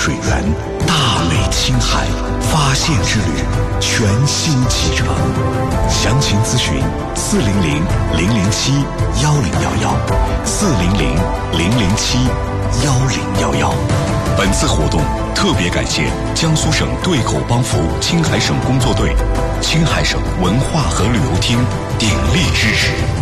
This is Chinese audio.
水源，大美青海发现之旅全新启程。详情咨询400-007-1011，400-007-1011。本次活动特别感谢江苏省对口帮扶青海省工作队、青海省文化和旅游厅鼎力支持。